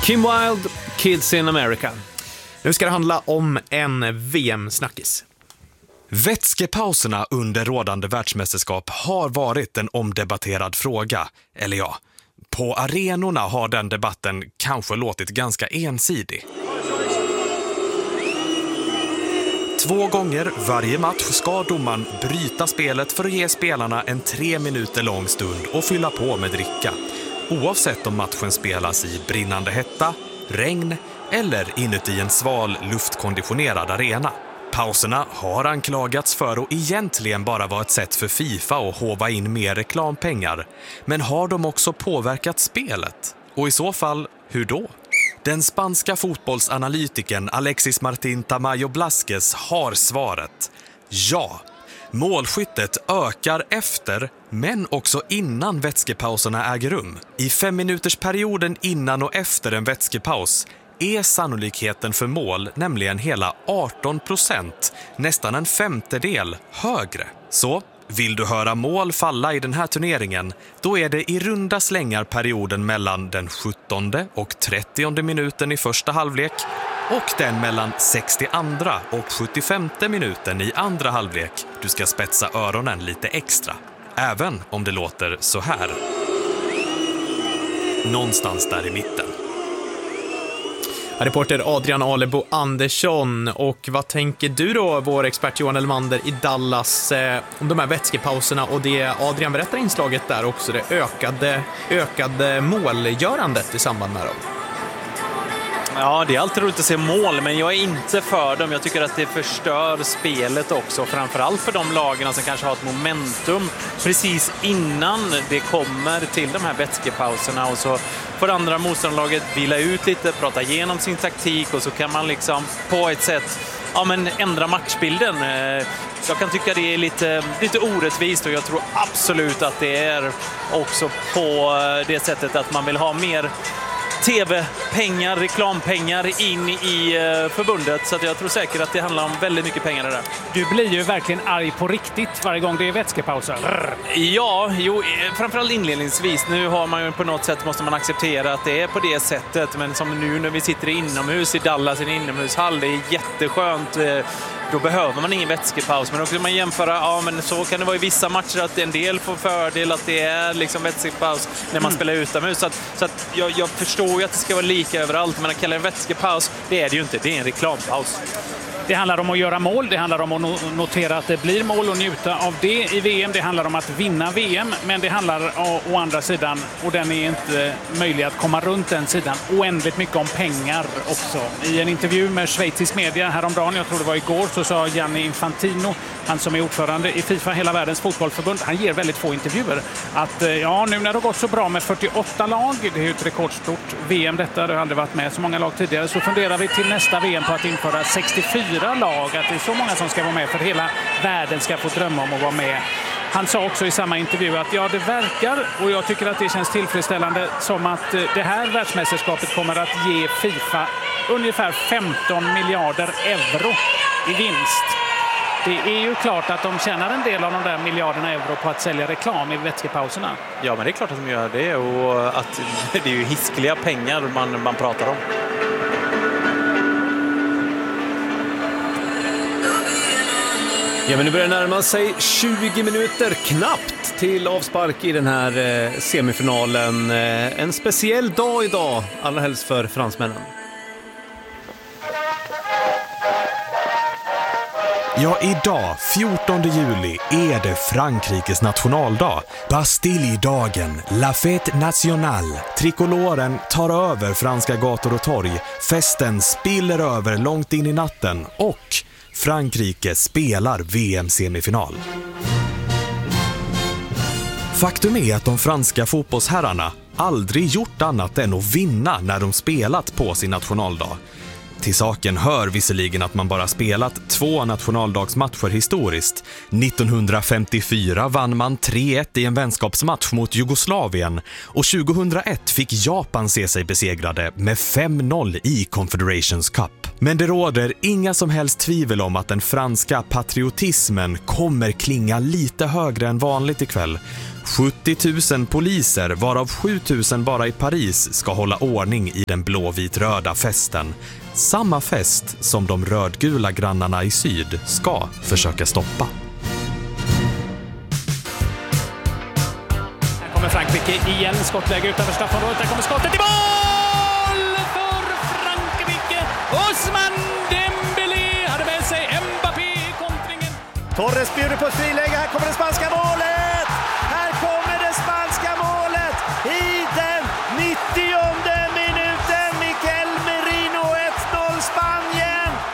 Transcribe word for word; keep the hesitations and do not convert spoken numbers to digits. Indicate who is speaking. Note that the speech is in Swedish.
Speaker 1: Kim Wilde, Kids in America.
Speaker 2: Nu ska det handla om en V M-snackis.
Speaker 3: Vätskepauserna under rådande världsmästerskap har varit en omdebatterad fråga. Eller ja, på arenorna har den debatten kanske låtit ganska ensidig. Två gånger varje match ska domaren bryta spelet för att ge spelarna en tre minuter lång stund och fylla på med dricka. Oavsett om matchen spelas i brinnande hetta, regn eller inuti en sval luftkonditionerad arena. Pauserna har anklagats för att egentligen bara vara ett sätt för FIFA att hova in mer reklampengar. Men har de också påverkat spelet? Och i så fall, hur då? Den spanska fotbollsanalytikern Alexis Martín Tamayo Blasquez har svaret. Ja, målskyttet ökar efter, men också innan vätskepauserna äger rum. I femminutersperioden innan och efter en vätskepaus är sannolikheten för mål nämligen hela arton procent, nästan en femtedel högre. Så, vill du höra mål falla i den här turneringen, då är det i runda slängar perioden mellan den sjuttonde och trettionde minuten i första halvlek och den mellan sextioandra och sjuttiofemte minuten i andra halvlek du ska spetsa öronen lite extra. Även om det låter så här. Någonstans där i mitten.
Speaker 2: Reporter Adrian Alebo Andersson. Och vad tänker du då, vår expert Johan Elmander i Dallas, eh, om de här vätskepauserna och det Adrian berättar inslaget där också, det ökade, ökade målgörandet i samband med dem?
Speaker 4: Ja, det är alltid roligt att se mål, men jag är inte för dem. Jag tycker att det förstör spelet också, framförallt för de lagarna som kanske har ett momentum precis innan det kommer till de här vätskepauserna, och så får andra motståndarlaget vila ut lite, prata igenom sin taktik, och så kan man liksom på ett sätt ja, men ändra matchbilden. Jag kan tycka det är lite, lite orättvist, och jag tror absolut att det är också på det sättet att man vill ha mer tv-pengar, reklampengar in i förbundet, så att jag tror säkert att det handlar om väldigt mycket pengar där.
Speaker 5: Du blir ju verkligen arg på riktigt varje gång det är vätskepauser.
Speaker 4: Ja, jo, framförallt inledningsvis. Nu har man ju på något sätt, måste man acceptera att det är på det sättet, men som nu när vi sitter inomhus i Dallas i en inomhushall, det är jätteskönt. Då behöver man ingen vätskepaus, men då kan man jämföra, ja men så kan det vara i vissa matcher att en del får fördel att det är liksom vätskepaus när man mm. spelar utomhus. Så att, så att jag, jag förstår ju att det ska vara lika överallt, men att kalla det vätskepaus, det är det ju inte, det är en reklampaus.
Speaker 5: Det handlar om att göra mål, det handlar om att notera att det blir mål och njuta av det i V M. Det handlar om att vinna V M, men det handlar å andra sidan, och den är inte möjlig att komma runt den sidan, oändligt mycket om pengar också. I en intervju med schweizisk media häromdagen, jag tror det var igår, så sa Gianni Infantino, han som är ordförande i FIFA, hela världens fotbollsförbund, han ger väldigt få intervjuer, att ja, nu när det har gått så bra med fyrtioåtta lag, det är ju ett rekordstort V M detta, det har aldrig varit med så många lag tidigare, så funderar vi till nästa V M på att införa sextiofyra lag, att det är så många som ska vara med för hela världen ska få drömma om att vara med. Han sa också i samma intervju att ja, det verkar, och jag tycker att det känns tillfredsställande, som att det här världsmästerskapet kommer att ge FIFA ungefär femton miljarder euro i vinst. Det är ju klart att de tjänar en del av de där miljarderna euro på att sälja reklam i vätskepauserna.
Speaker 4: Ja, men det är klart att de gör det, och att det är ju hiskliga pengar man, man pratar om.
Speaker 1: Ja, men nu börjar det närma sig tjugo minuter knappt till avspark i den här eh, semifinalen. Eh, en speciell dag idag, allra helst för fransmännen.
Speaker 3: Ja, idag, fjortonde juli, är det Frankrikes nationaldag. Bastille-dagen, La Fête Nationale. Trikoloren tar över franska gator och torg. Festen spiller över långt in i natten, och Frankrike spelar V M-semifinal. Faktum är att de franska fotbollsherrarna aldrig gjort annat än att vinna när de spelat på sin nationaldag. Till saken hör visserligen att man bara spelat två nationaldagsmatcher historiskt. nittonhundrafemtiofyra vann man tre ett i en vänskapsmatch mot Jugoslavien, och tjugohundraett fick Japan se sig besegrade med fem noll i Confederations Cup. Men det råder inga som helst tvivel om att den franska patriotismen kommer klinga lite högre än vanligt ikväll. sjuttio tusen poliser, varav sju tusen bara i Paris, ska hålla ordning i den blåvit-röda festen. Samma fest som de rödgula grannarna i syd ska försöka stoppa.
Speaker 5: Här kommer Frankrike igen, skottläge utanför straffområdet. Där kommer skottet i mål för Frankrike. Ousmane Dembélé hade med sig Mbappé i kontringen.
Speaker 1: Torres bjuder på ett friläge, här kommer det spanska målet!